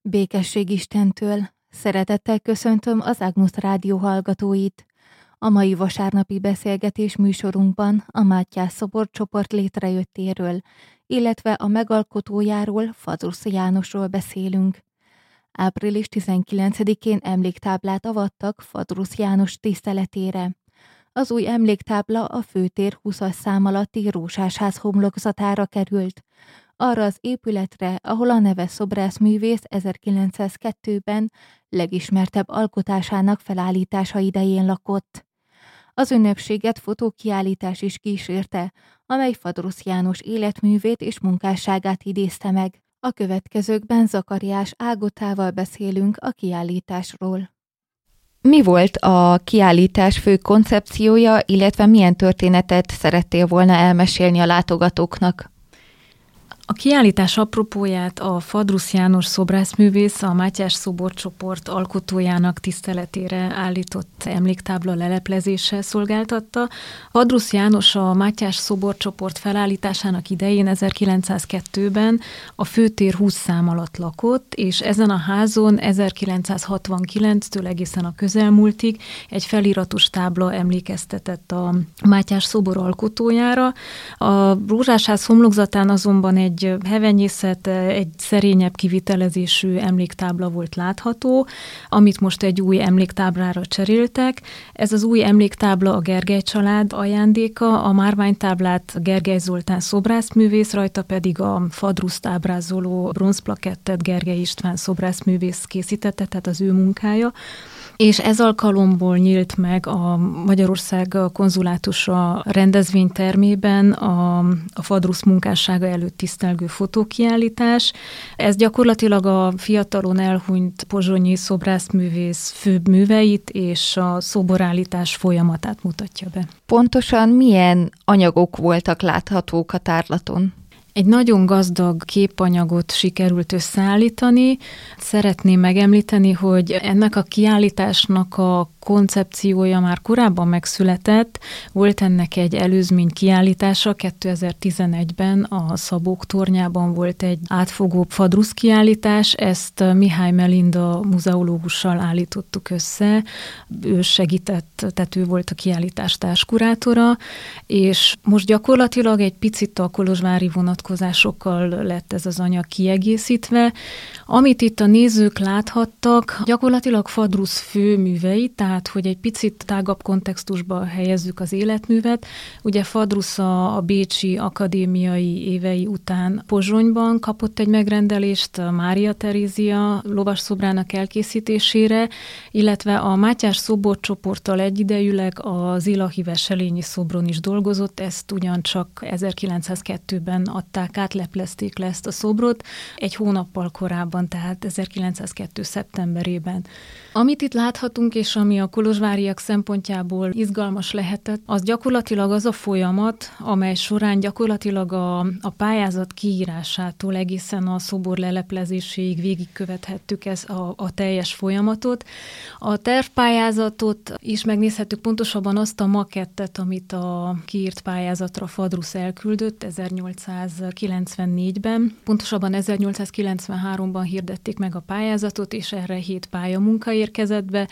Békesség Istentől! Szeretettel köszöntöm az Agnus Rádió hallgatóit. A mai vasárnapi beszélgetés műsorunkban a Mátyás szoborcsoport létrejöttéről, illetve a megalkotójáról, Fadrusz Jánosról beszélünk. Április 19-én emléktáblát avattak Fadrusz János tiszteletére. Az új emléktábla a Főtér 20-as szám alatti Rózsásház homlokzatára került, arra az épületre, ahol a neves szobrászművész 1902-ben legismertebb alkotásának felállítása idején lakott. Az ünnepséget fotókiállítás is kísérte, amely Fadrusz János életművét és munkásságát idézte meg. A következőkben Zakariás Ágotával beszélünk a kiállításról. Mi volt a kiállítás fő koncepciója, illetve milyen történetet szerettél volna elmesélni a látogatóknak? A kiállítás apropóját a Fadrusz János szobrászművész, a Mátyás szoborcsoport alkotójának tiszteletére állított emléktábla leleplezéssel szolgáltatta. Fadrusz János a Mátyás szoborcsoport felállításának idején 1902-ben a Főtér 20 szám alatt lakott, és ezen a házon 1969-től egészen a közelmúltig egy feliratos tábla emlékeztetett a Mátyás szobor alkotójára. A Rózsásház homlokzatán azonban egy hevenyészet, egy szerényebb kivitelezésű emléktábla volt látható, amit most egy új emléktáblára cseréltek. Ez az új emléktábla a Gergely család ajándéka, a márványtáblát Gergely Zoltán szobrászművész, rajta pedig a Fadruszt ábrázoló bronzplakettet Gergely István szobrászművész készítette, tehát az ő munkája. És ez alkalomból nyílt meg a Magyarország konzulátusa rendezvénytermében a Fadrusz munkássága előtt tisztelgő fotókiállítás. Ez gyakorlatilag a fiatalon elhunyt pozsonyi szobrászművész főbb műveit és a szoborállítás folyamatát mutatja be. Pontosan milyen anyagok voltak láthatók a tárlaton? Egy nagyon gazdag képanyagot sikerült összeállítani. Szeretném megemlíteni, hogy ennek a kiállításnak a koncepciója már korábban megszületett. Volt ennek egy előzmény kiállítása, 2011-ben a Szabók tornyában volt egy átfogó Fadrusz kiállítás, ezt Mihály Melinda muzeológussal állítottuk össze. Ő segített, tehát ő volt a kiállítás társkurátora, és most gyakorlatilag egy picit a kolozsvári vonatkozásokkal lett ez az anyag kiegészítve. Amit itt a nézők láthattak, gyakorlatilag Fadrusz főművei, tehát hogy egy picit tágabb kontextusba helyezzük az életművet. Ugye Fadrusz a bécsi akadémiai évei után Pozsonyban kapott egy megrendelést Mária Terézia lovasszobrának elkészítésére, illetve a Mátyás szoborcsoporttal egyidejűleg az Illahi Veselényi szobron is dolgozott, ezt ugyancsak 1902-ben adták át, leplezték le ezt a szobrot, egy hónappal korábban, tehát 1902. szeptemberében. Amit itt láthatunk, és ami a kolozsváriak szempontjából izgalmas lehetett, az gyakorlatilag az a folyamat, amely során gyakorlatilag a pályázat kiírásától egészen a szobor leleplezéséig végigkövethettük a teljes folyamatot. A tervpályázatot is megnézhettük, pontosabban azt a makettet, amit a kiírt pályázatra Fadrusz elküldött 1894-ben. Pontosabban 1893-ban hirdették meg a pályázatot, és erre 7 pályamunka érkezett be.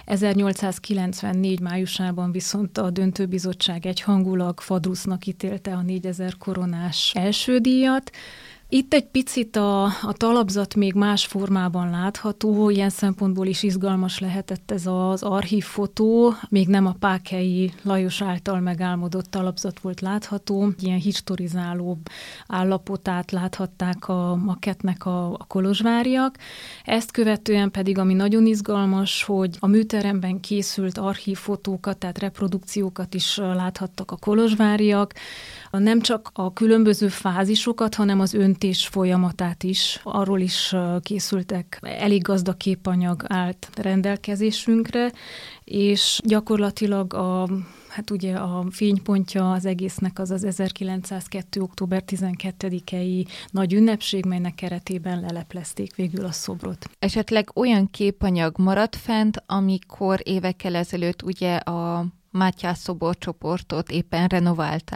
1894 májusában viszont a döntőbizottság egyhangulag Fadrusznak ítélte a 4000 koronás első díjat. Itt egy picit a talapzat még más formában látható, ilyen szempontból is izgalmas lehetett ez az archívfotó, még nem a Pákhelyi Lajos által megálmodott talapzat volt látható, ilyen historizálóbb állapotát láthatták a makettnek a kolozsváriak. Ezt követően pedig, ami nagyon izgalmas, hogy a műteremben készült archívfotókat, tehát reprodukciókat is láthattak a kolozsváriak, nem csak a különböző fázisokat, hanem az öntés folyamatát is, arról is készültek. Elég gazdag képanyag állt rendelkezésünkre, és gyakorlatilag ugye a fénypontja az egésznek az 1902. október 12-i nagy ünnepség, melynek keretében leleplezték végül a szobrot. Esetleg olyan képanyag maradt fent, amikor évekkel ezelőtt ugye a Mátyás szoborcsoportot éppen renoválták?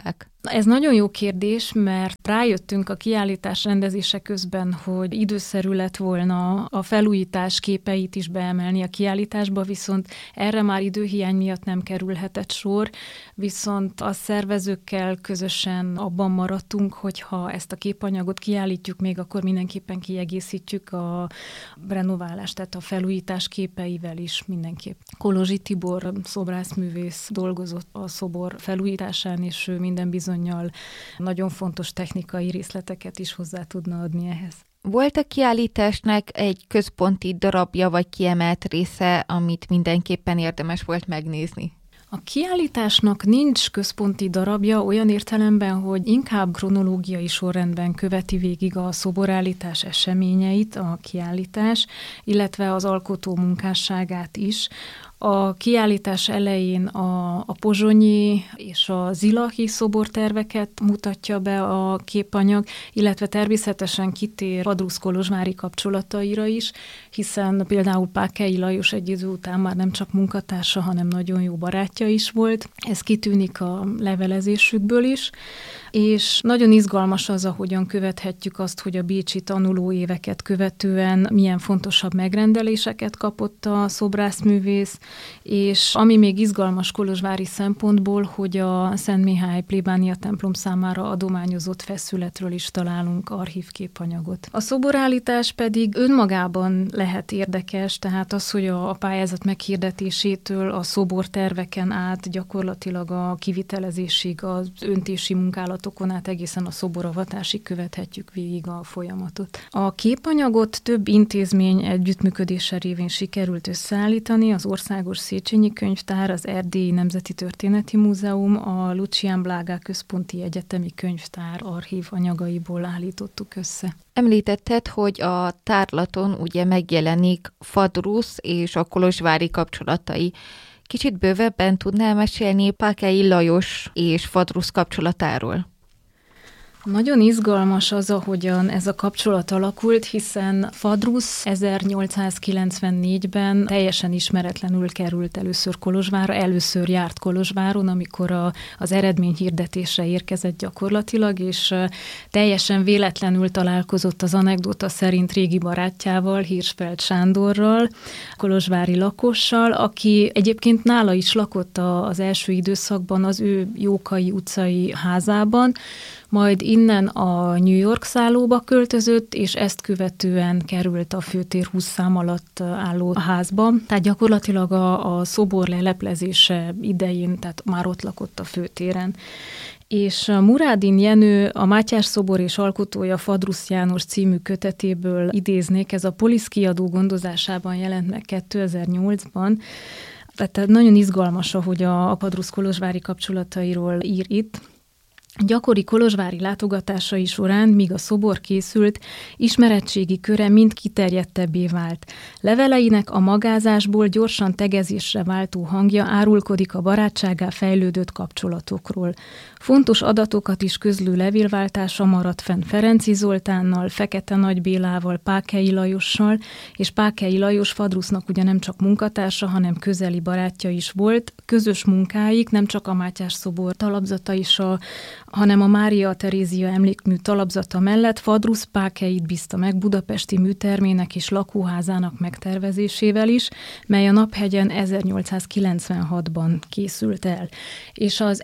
Ez nagyon jó kérdés, mert rájöttünk a kiállítás rendezése közben, hogy időszerű lett volna a felújítás képeit is beemelni a kiállításba, viszont erre már időhiány miatt nem kerülhetett sor, viszont a szervezőkkel közösen abban maradtunk, hogy ha ezt a képanyagot kiállítjuk még, akkor mindenképpen kiegészítjük a renoválást, tehát a felújítás képeivel is mindenképp. Kolozsi Tibor szobrászművész dolgozott a szobor felújításán, és ő minden bizonnyal nagyon fontos technikai részleteket is hozzá tudna adni ehhez. Volt a kiállításnak egy központi darabja vagy kiemelt része, amit mindenképpen érdemes volt megnézni? A kiállításnak nincs központi darabja olyan értelemben, hogy inkább kronológiai sorrendben követi végig a szoborállítás eseményeit a kiállítás, illetve az alkotó munkásságát is. A kiállítás elején a pozsonyi és a zilahi szoborterveket mutatja be a képanyag, illetve természetesen kitér Vadrusz-kolozsvári kapcsolataira is, hiszen például Pákei Lajos egy idő után már nem csak munkatársa, hanem nagyon jó barátja is volt. Ez kitűnik a levelezésükből is, és nagyon izgalmas az, ahogyan követhetjük azt, hogy a bécsi tanuló éveket követően milyen fontosabb megrendeléseket kapott a szobrászművész, és ami még izgalmas kolozsvári szempontból, hogy a Szent Mihály plébánia templom számára adományozott feszületről is találunk archívképanyagot. A szoborállítás pedig önmagában lehet érdekes, tehát az, hogy a pályázat meghirdetésétől a szoborterveken át gyakorlatilag a kivitelezésig, az öntési munkálatokon át egészen a szoboravatásig követhetjük végig a folyamatot. A képanyagot több intézmény együttműködése révén sikerült összeállítani, az Országos Széchenyi Könyvtár, az Erdélyi Nemzeti Történeti Múzeum, a Lucián Blaga Központi Egyetemi Könyvtár archív anyagaiból állítottuk össze. Említetted, hogy a tárlaton ugye megjelenik Vadrusz és a kolozsvári kapcsolatai. Kicsit bővebben tudnál mesélni Pákei Lajos és Vadrusz kapcsolatáról? Nagyon izgalmas az, ahogyan ez a kapcsolat alakult, hiszen Vadrusz 1894-ben teljesen ismeretlenül került először Kolozsvárra, először járt Kolozsváron, amikor az eredményhirdetésre érkezett gyakorlatilag, és teljesen véletlenül találkozott az anekdota szerint régi barátjával, Hirschfeld Sándorral, kolozsvári lakossal, aki egyébként nála is lakott az első időszakban az ő Jókai utcai házában, majd innen a New York szállóba költözött, és ezt követően került a főtér 20 szám alatt álló házba. Tehát gyakorlatilag a szobor leleplezése idején, tehát már ott lakott a főtéren. És Murádin Jenő, a Mátyás szobor és alkotója Vadrusz János című kötetéből idéznék, ez a Polisz kiadó gondozásában jelent meg 2008-ban, tehát nagyon izgalmas, ahogy a Vadrusz-kolozsvári kapcsolatairól ír itt. Gyakori kolozsvári látogatásai során, míg a szobor készült, ismeretségi köre mind kiterjedtebbé vált. Leveleinek a magázásból gyorsan tegezésre váltó hangja árulkodik a barátságá fejlődött kapcsolatokról. Fontos adatokat is közlő levélváltása maradt fenn Ferenczy Zoltánnal, Fekete Nagy Bélával, Pákei Lajossal, és Pákei Lajos Vadrusznak ugye nem csak munkatársa, hanem közeli barátja is volt. Közös munkáik nem csak a Mátyás szobor talapzata is, hanem a Mária Terézia emlékmű talapzata mellett Vadrusz Pákeit bízta meg budapesti műtermének és lakóházának megtervezésével is, mely a Naphegyen 1896-ban készült el. És az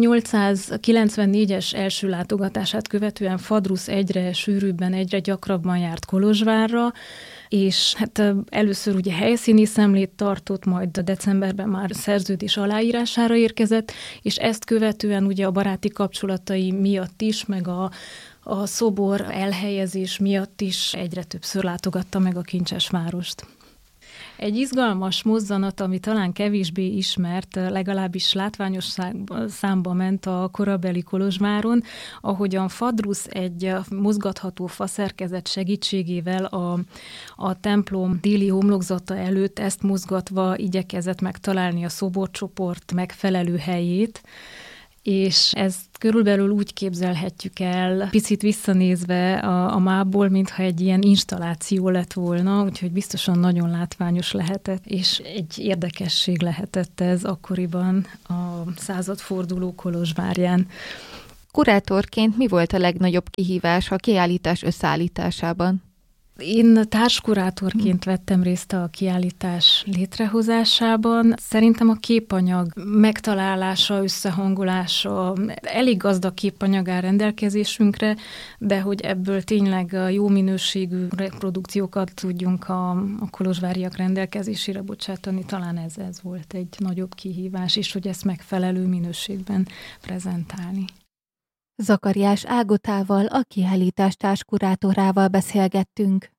1894-es első látogatását követően Vadrusz egyre sűrűbben, egyre gyakrabban járt Kolozsvárra, és hát először ugye helyszíni szemlét tartott, majd decemberben már szerződés aláírására érkezett, és ezt követően ugye a baráti kapcsolatai miatt is, meg a szobor elhelyezés miatt is egyre többször látogatta meg a kincses várost. Egy izgalmas mozzanat, ami talán kevésbé ismert, legalábbis látványos számba ment a korabeli Kolozsváron, ahogyan Vadrusz egy mozgatható faszerkezet segítségével a templom déli homlokzata előtt ezt mozgatva igyekezett megtalálni a szoborcsoport megfelelő helyét, és ezt körülbelül úgy képzelhetjük el, picit visszanézve a mából, mintha egy ilyen installáció lett volna, úgyhogy biztosan nagyon látványos lehetett, és egy érdekesség lehetett ez akkoriban a századforduló Kolozsvárján. Kurátorként mi volt a legnagyobb kihívás a kiállítás összeállításában? Én társkurátorként vettem részt a kiállítás létrehozásában. Szerintem a képanyag megtalálása, összehangolása, elég gazdag képanyag áll rendelkezésünkre, de hogy ebből tényleg jó minőségű reprodukciókat tudjunk a kolozsváriak rendelkezésére bocsátani, talán ez volt egy nagyobb kihívás, és hogy ezt megfelelő minőségben prezentálni. Zakariás Ágotával, a kiállítás társkurátorával beszélgettünk.